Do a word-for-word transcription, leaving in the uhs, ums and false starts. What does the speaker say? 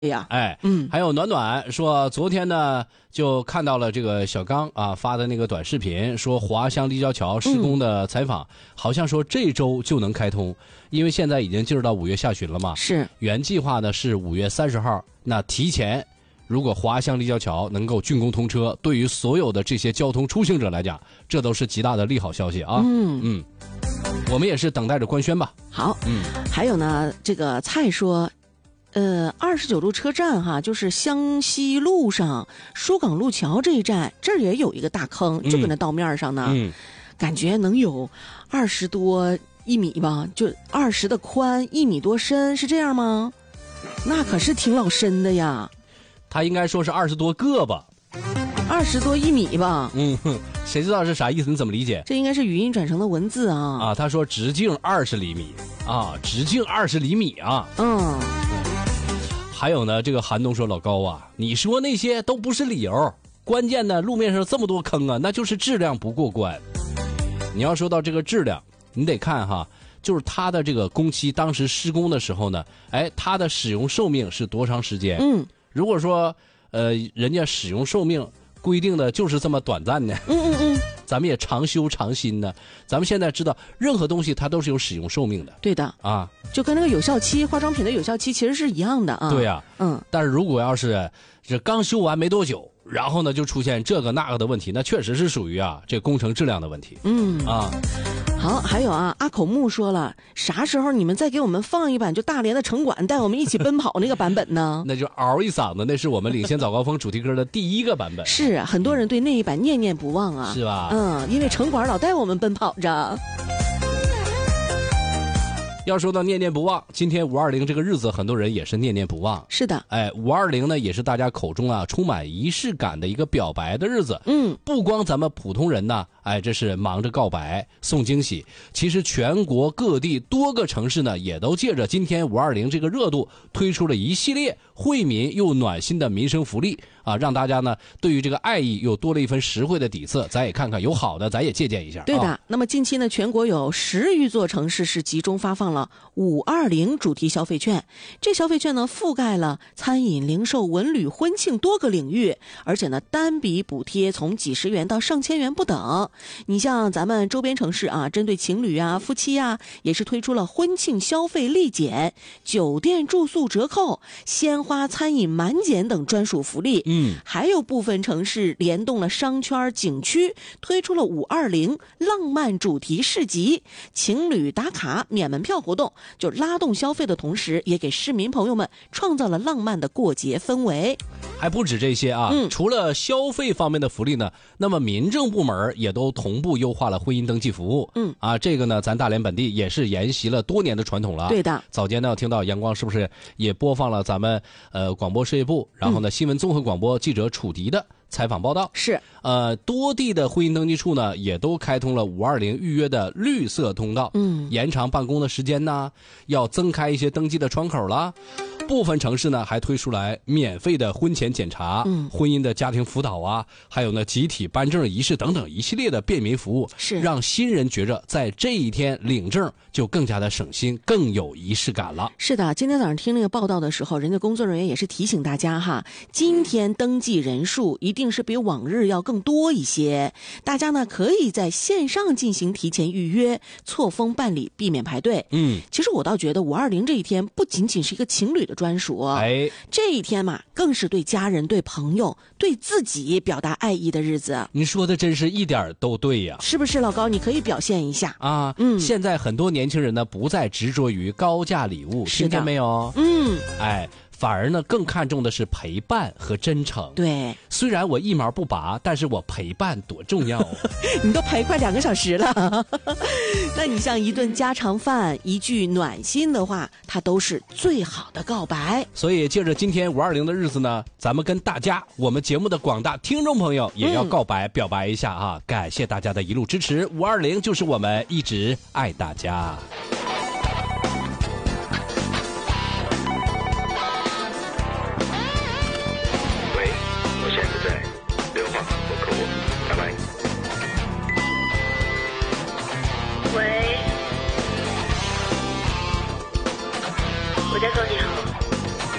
呀， 哎，嗯，还有暖暖说，昨天呢就看到了这个小刚啊发的那个短视频，说华湘立交桥施工的采访，嗯、好像说这周就能开通，因为现在已经进入到五月下旬了嘛。 是， 原计划呢是五月三十号，那提前，如果华湘立交桥能够竣工通车，对于所有的这些交通出行者来讲，这都是极大的利好消息啊。嗯嗯，我们也是等待着官宣吧。 好，嗯，还有呢，这个蔡说。呃，二十九路车站哈，就是湘西路上疏港路桥这一站，这儿也有一个大坑，就搁那道面上呢，嗯、感觉能有二十多一米吧，就二十的宽，一米多深，是这样吗？那可是挺老深的呀。 他应该说是二十多个吧， 二十多一米吧。 嗯，谁知道是啥意思？你怎么理解？ 这应该是语音转成的文字啊。 啊，他说直径二十厘米啊，直径二十厘米啊。嗯。还有呢，这个韩东说，老高啊，你说那些都不是理由，关键呢，路面上这么多坑啊，那就是质量不过关。你要说到这个质量，你得看哈，就是它的这个工期当时施工的时候呢，哎，它的使用寿命是多长时间？嗯，如果说呃人家使用寿命规定的就是这么短暂的，嗯嗯嗯，咱们也常修常新的。咱们现在知道，任何东西它都是有使用寿命的。 对的啊，就跟那个有效期，化妆品的有效期其实是一样的啊。 对呀、啊，嗯。但是如果要是这刚修完没多久，然后呢就出现这个那个的问题，那确实是属于啊这工程质量的问题。嗯啊。 好，还有啊，阿口木说了，啥时候你们再给我们放一版就大连的城管带我们一起奔跑那个版本呢？ 那就嗷一嗓子，那是我们领先早高峰主题歌的第一个版本。 是啊，很多人对那一版念念不忘啊。 是吧？ 嗯，因为城管老带我们奔跑着。 要说到念念不忘，今天五二零这个日子，很多人也是念念不忘。 是的， 哎，五二零呢，也是大家口中啊充满仪式感的一个表白的日子。嗯，不光咱们普通人呢，哎，这是忙着告白送惊喜，其实全国各地多个城市呢，也都借着今天五二零这个热度，推出了一系列惠民又暖心的民生福利啊，让大家呢对于这个爱意又多了一份实惠的底子。咱也看看有好的，咱也借鉴一下。 对的。 啊、 那么近期呢，全国有十余座城市是集中发放了五二零主题消费券，这消费券呢覆盖了餐饮、零售、文旅、婚庆多个领域，而且呢单笔补贴从几十元到上千元不等。你像咱们周边城市啊，针对情侣啊、夫妻啊，也是推出了婚庆消费立减、酒店住宿折扣、鲜花餐饮满减等专属福利。嗯，还有部分城市联动了商圈、景区，推出了五二零浪漫主题市集、情侣打卡免门票活动，就拉动消费的同时，也给市民朋友们创造了浪漫的过节氛围。 还不止这些啊、嗯，除了消费方面的福利呢，那么民政部门也都同步优化了婚姻登记服务。嗯啊，这个呢，咱大连本地也是沿袭了多年的传统了。 对的。 早间呢，听到阳光是不是也播放了咱们呃广播事业部，然后呢、嗯、新闻综合广播记者楚迪的采访报道。 是， 呃，多地的婚姻登记处呢，也都开通了五二零预约的绿色通道，嗯，延长办公的时间呢，要增开一些登记的窗口啦。部分城市呢还推出来免费的婚前检查、嗯、婚姻的家庭辅导啊，还有呢集体颁证仪式等等一系列的便民服务， 是让新人觉着在这一天领证就更加的省心，更有仪式感了。 是的，今天早上听那个报道的时候，人家工作人员也是提醒大家哈，今天登记人数一定是比往日要更多一些，大家呢可以在线上进行提前预约，错峰办理，避免排队。嗯，其实我倒觉得五二零这一天不仅仅是一个情侣的专属，哎，这一天嘛，更是对家人、对朋友、对自己表达爱意的日子。 你说的真是一点都对呀， 是不是老高？你可以表现一下啊。嗯，现在很多年轻人呢，不再执着于高价礼物，听见没有？嗯，哎。反而呢，更看重的是陪伴和真诚。 对， 虽然我一毛不拔，但是我陪伴多重要、啊、 你都陪快两个小时了。那你像一顿家常饭，一句暖心的话，它都是最好的告白。 所以借着今天五二零的日子呢，咱们跟大家，我们节目的广大听众朋友也要告白、嗯、表白一下啊！感谢大家的一路支持，五二零就是我们一直爱大家。